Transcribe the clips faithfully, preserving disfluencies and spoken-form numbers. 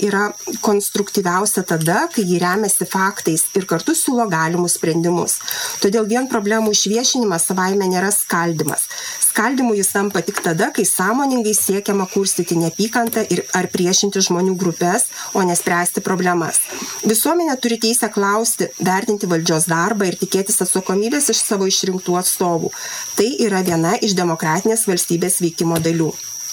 yra konstruktyviausia tada, kai jį remiasi faktais ir kartu siūlo galimus sprendimus. Todėl vien problemų išviešinimas savaime nėra skaldimas. Skaldimu jis tampa tik tada, kai sąmoningai siekiama kurstyti neapykantą ir ar priešinti žmonių grupės, o nespręsti problemas. Visuomenė turi teisę klausti, vertinti valdžios darbą ir tikėtis atsakomybės iš savo išrinktų atstovų. Tai yra viena iš demokratinės valstybės veikimo dalių.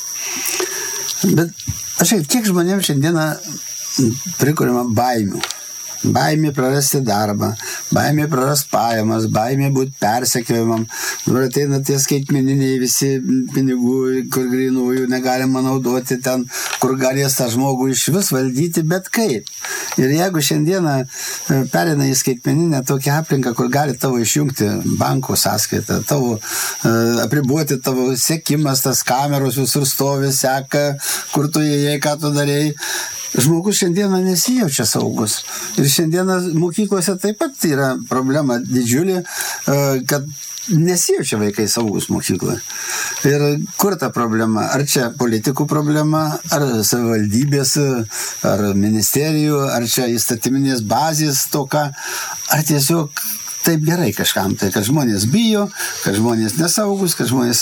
Bet aš kiek žmonėms šiandieną prikuriama baimių. Baimė prarasti darbą, baimė prarasti pajamas, baimė būti persekiojimam. Dabar ateina tie skaitmeniniai visi pinigų, kur grynųjų negalima naudoti ten, kur galės tą žmogų iš vis valdyti, bet kaip. Ir jeigu šiandieną pereina į skaitmeninę tokią aplinką, kur gali tavo išjungti banko sąskaitą, tavo apriboti tavo sekimas, tas kameros visur stovi, seka, kur tu įėjai, ką tu darėjai. Žmogus šiandieną nesijaučia saugus. Ir šiandieną mokyklose taip pat yra problema didžiulė, kad nesijaučia vaikai saugus mokykloje. Ir kur ta problema? Ar čia politikų problema, ar savivaldybės, ar ministerijų, ar čia įstatyminės bazės toka, ar tiesiog taip gerai kažkam, tai kad žmonės bijo, kad žmonės nesaugus, kad žmonės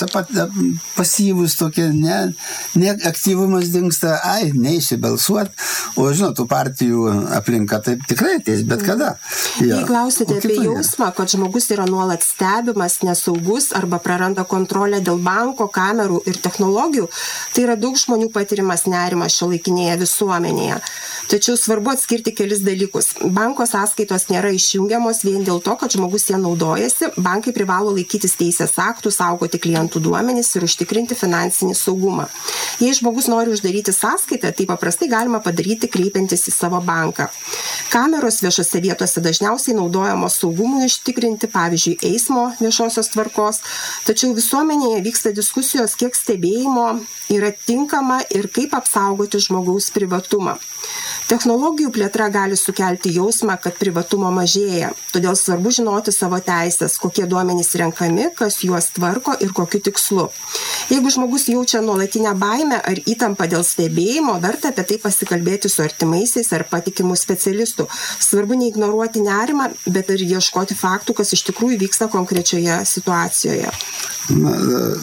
pasyvus tokie, ne, ne aktyvumas dingsta, ai, neįsi balsuot, o žinot, tų partijų aplinka taip tikrai ateis, bet kada. Ja. Jei klausite apie jausmą, kad žmogus yra nuolat stebimas, nesaugus arba praranda kontrolę dėl banko, kamerų ir technologijų, tai yra daug žmonių patirimas nerimas šiuolaikinėje visuomenėje. Tačiau svarbu atskirti kelis dalykus. Banko sąskaitos nėra išjungiamos vien dėl to, kad žmogus ją naudojasi, bankai privalo laikytis teisės aktų, saugoti klientų duomenis ir užtikrinti finansinį saugumą. Jei žmogus nori uždaryti sąskaitą, tai paprastai galima padaryti kreipiantis į savo banką. Kameros viešose vietose dažniausiai naudojamos saugumui užtikrinti, pavyzdžiui, eismo viešosios tvarkos, tačiau visuomenėje vyksta diskusijos, kiek stebėjimo yra tinkama ir kaip apsaugoti žmogaus privatumą. Technologijų plėtra gali sukelti jausmą, kad privatumo mažėja, todėl svarbu žinoti savo teisės, kokie duomenys renkami, kas juos tvarko ir kokiu tikslu. Jeigu žmogus jaučia nuolatinę baimę ar įtampą dėl stebėjimo, verta apie tai pasikalbėti su artimaisiais ar patikimų specialistų. Svarbu neignoruoti nerimą, bet ir ieškoti faktų, kas iš tikrųjų vyksta konkrečioje situacijoje. Na,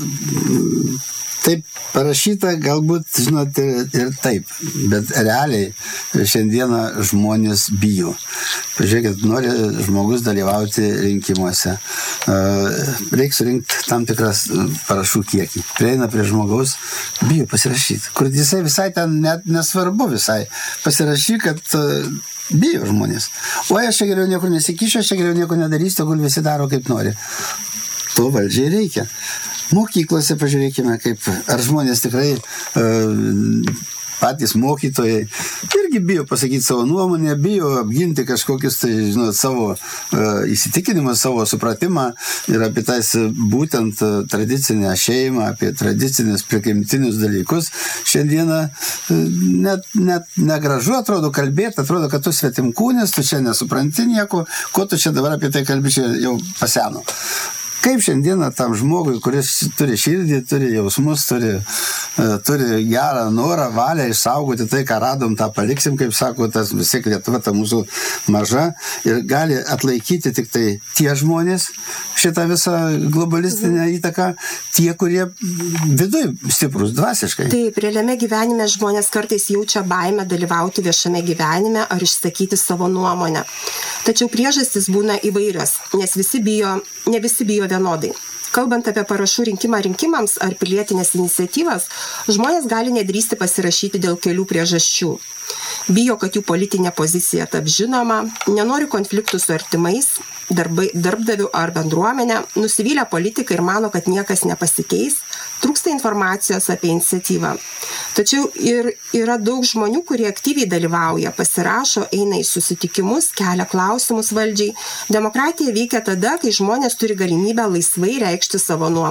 taip parašyta, galbūt, žinot, ir, ir taip, bet realiai šiandieną žmonės bijo. Pažiūrėkit, nori žmogus dalyvauti rinkimuose. Reikia surinkti tam tikras parašų kiekį. Prieina prie žmogaus, bijo pasirašyti. Kur jisai visai ten net nesvarbu visai. Pasirašyk, kad bijo žmonės. O aš čia geriau niekur nesikišiu, aš čia geriau nieko nedarysiu, tegul visi daro kaip nori. To valdžiai reikia. Mokyklose pažiūrėkime, kaip, ar žmonės tikrai uh, patys mokytojai irgi bijo pasakyti savo nuomonę, bijo apginti kažkokius, tai, žinot, savo uh, įsitikinimus, savo supratimą ir apie tais būtent uh, tradicinę šeimą, apie tradicinius prigimtinius dalykus. Šiandieną uh, net, net negražu atrodo kalbėti, atrodo, kad tu svetimkūnis, tu čia nesupranti nieko, ko tu čia dabar apie tai kalbi, čia jau paseno. Kaip šiandieną tam žmogui, kuris turi širdį, turi jausmus, turi, turi gerą norą, valią išsaugoti tai, ką radom, tą paliksim, kaip sako, tas visi Lietuva, ta mūsų maža, ir gali atlaikyti tik tai tie žmonės, šitą visą globalistinę įtaką, tie, kurie viduj stiprus dvasiškai. Taip, realiame gyvenime žmonės kartais jaučia baimę dalyvauti viešame gyvenime ar išsakyti savo nuomonę. Tačiau priežastys būna įvairios, nes visi bijo, ne visi bijo vienodai. Kalbant apie parašų rinkimą rinkimams ar pilietinės iniciatyvas, žmonės gali nedrįsti pasirašyti dėl kelių priežasčių. Bijo, kad jų politinė pozicija taps žinoma, nenori konfliktų su artimais, darbai, darbdavių ar bendruomenė, nusivylę politiką ir mano, kad niekas nepasikeis, trūksta informacijos apie iniciatyvą. Tačiau ir yra daug žmonių, kurie aktyviai dalyvauja, pasirašo, eina į susitikimus, kelia klausimus valdžiai. Demokratija veikia tada, kai žmonės turi galimybę laisvai reikšti savo nuomonę.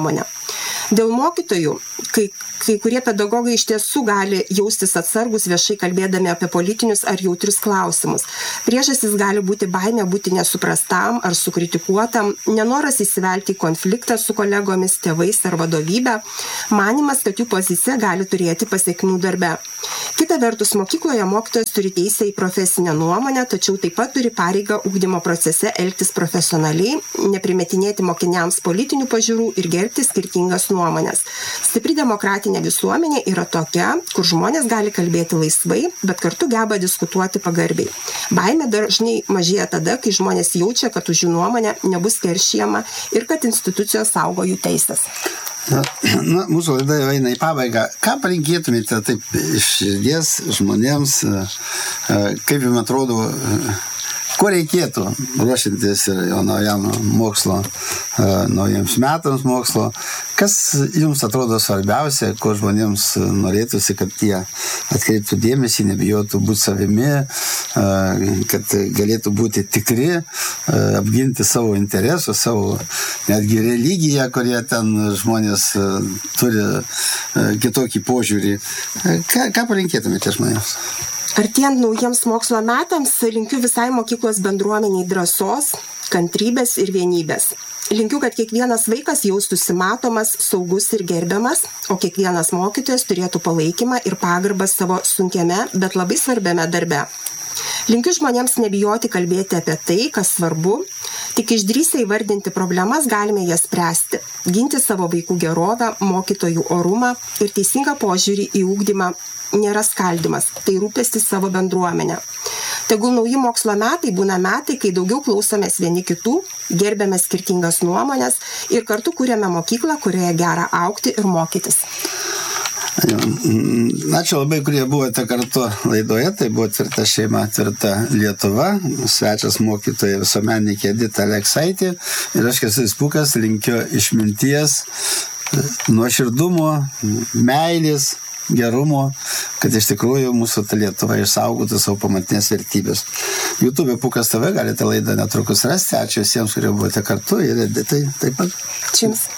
Dėl mokytojų, kai, kai kurie pedagogai iš tiesų gali jaustis atsargus viešai kalbėdami apie politinius ar jautrius klausimus. Priežastys gali būti baimė būti nesuprastam ar sukritikuotam, nenoras įsivelti į konfliktą su kolegomis, tėvais ar vadovybė, manimas, kad jų pozicija gali turėti pasiekmių darbe. Kita vertus, mokykloje mokytojas turi teisę į profesinę nuomonę, tačiau taip pat turi pareigą ugdymo procese elgtis profesionaliai, neprimetinėti mokiniams politinių pažiūrų ir gerbti skirtingas nuomonės. Stipri demokratinė visuomenė yra tokia, kur žmonės gali kalbėti laisvai, bet kartu geba diskutuoti pagarbiai. Baimė dažnai mažėja tada, kai žmonės jaučia, kad už jų nuomonę nebus keršijama ir kad institucijos saugo jų teisės. Na, na, mūsų laida jau eina į pabaigą. Ką palinkėtumėte taip iš širdies žmonėms, kaip jums atrodo, ko reikėtų ruošintis ir jau naujam mokslo, naujiems metams mokslo? Kas jums atrodo svarbiausia, ko žmonėms norėtųsi, kad jie atkreiptų dėmesį, nebijotų būti savimi, kad galėtų būti tikri, apginti savo interesus, savo netgi religiją, kurie ten žmonės turi kitokį požiūrį. Ką, ką palinkėtumėte žmonėms? Artėjant naujiems mokslo metams, linkiu visai mokyklos bendruomeniai drąsos, kantrybės ir vienybės. Linkiu, kad kiekvienas vaikas jaustųsi matomas, saugus ir gerbiamas, o kiekvienas mokytojas turėtų palaikymą ir pagarbą savo sunkiame, bet labai svarbiame darbe. Linkiu žmonėms nebijoti kalbėti apie tai, kas svarbu, tik išdrįsę įvardinti problemas galime jas spręsti, ginti savo vaikų gerovę, mokytojų orumą ir teisingą požiūrį į ugdymą. Nėra skaldimas, tai rūpestis savo bendruomenę. Tegul nauji mokslo metai būna metai, kai daugiau klausomės vieni kitų, gerbėme skirtingas nuomonės ir kartu kūrėme mokyklą, kurioje gera augti ir mokytis. Ačiū labai, kurie buvote kartu laidoje. Tai buvo Tvirta šeima, tvirta Lietuva. Svečias mokytoja visuomenininkė Edita Aleksaitė. Ir aš, Kęstutis Pūkas, linkiu išminties, nuoširdumo, meilės, gerumo, kad iš tikrųjų mūsų ta Lietuva išsaugotų savo pamatinės vertybės. YouTube Pūkas T V galite laidą netrukus rasti. Ačiū visiems, kurie buvote kartu ir Editai taip pat. Ačiū Jums.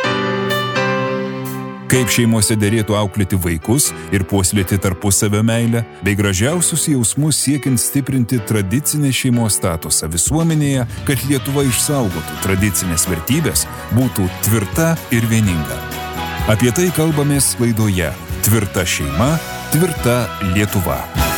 Kaip šeimose derėtų auklėti vaikus ir puoselėti tarpusavio meilę, bei gražiausius jausmus siekiant stiprinti tradicinę šeimos statusą visuomenėje, kad Lietuva išsaugotų tradicinės vertybės, būtų tvirta ir vieninga. Apie tai kalbamės laidoje Tvirta šeima, tvirta Lietuva.